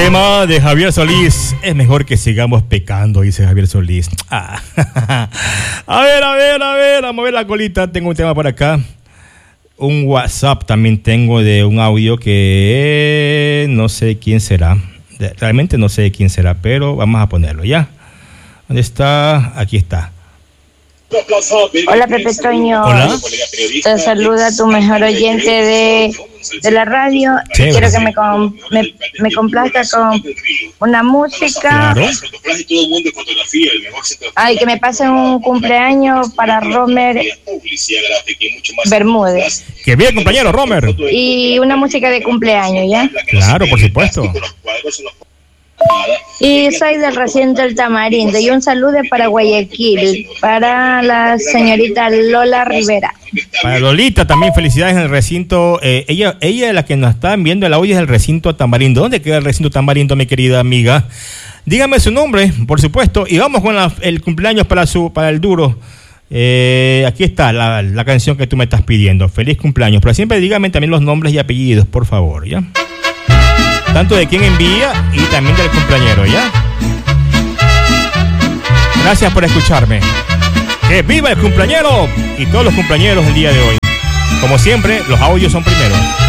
tema de Javier Solís. Es mejor que sigamos pecando, dice Javier Solís. A ver, a mover la colita. Tengo un tema por acá. Un WhatsApp también tengo de un audio que no sé quién será. Realmente no sé quién será, pero vamos a ponerlo ya. ¿Dónde está? Aquí está. Hola Pepe Toño. Hola. Te saluda tu mejor oyente de la radio. Chévere. Quiero que me complazca con una música. Claro. Ay, que me pase un cumpleaños para Romer Bermúdez. ¡Qué bien, compañero Romer! Y una música de cumpleaños, ¿ya? Claro, por supuesto. Y soy del recinto El Tamarindo. Y un saludo para Guayaquil, para la señorita Lola Rivera. Para Lolita también felicidades en el recinto. Ella es la que nos está viendo el audio, es el recinto Tamarindo. ¿Dónde queda el recinto Tamarindo, mi querida amiga? Dígame su nombre, por supuesto. Y vamos con el cumpleaños para el duro. Aquí está la canción que tú me estás pidiendo. Feliz cumpleaños. Pero siempre dígame también los nombres y apellidos, por favor, ¿ya? Tanto de quien envía y también del cumpleañero, ¿ya? Gracias por escucharme. ¡Que viva el cumpleañero! Y todos los cumpleañeros el día de hoy. Como siempre, los audios son primero.